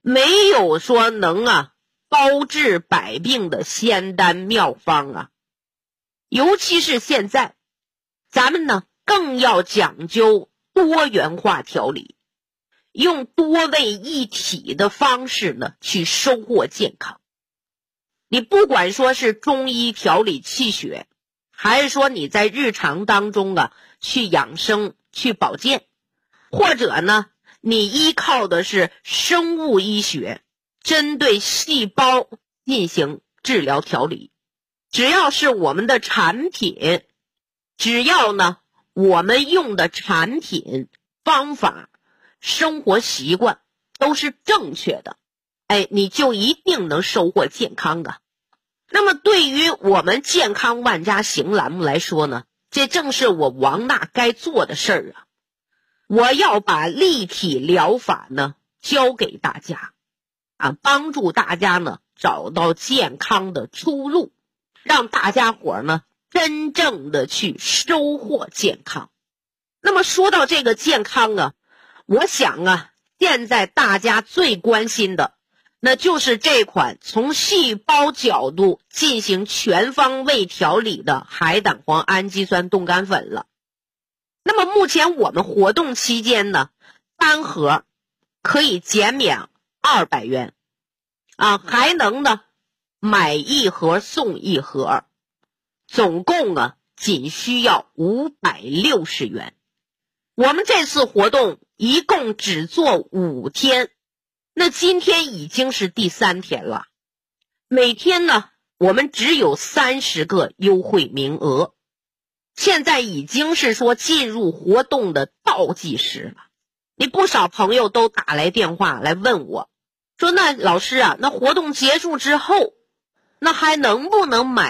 没有说能包治百病的仙丹妙方啊。尤其是现在，咱们呢更要讲究多元化调理，用多位一体的方式呢去收获健康。你不管说是中医调理气血，还是说你在日常当中去养生去保健，或者呢你依靠的是生物医学，针对细胞进行治疗调理，只要是我们的产品，只要呢我们用的产品方法生活习惯都是正确的，你就一定能收获健康啊。那么对于我们健康万家行栏目来说呢，这正是我王娜该做的事儿啊。我要把立体疗法呢教给大家帮助大家呢找到健康的出路，让大家伙呢真正的去收获健康。那么说到这个健康我想现在大家最关心的那就是这款从细胞角度进行全方位调理的海胆黄氨基酸冻干粉了。那么目前我们活动期间呢，单盒可以减免200元还能呢买一盒送一盒，总共仅需要560元。我们这次活动一共只做5天，那今天已经是第3天了。每天呢我们只有30个优惠名额，现在已经是说进入活动的倒计时了。你不少朋友都打来电话来问我，说那老师那活动结束之后，那还能不能买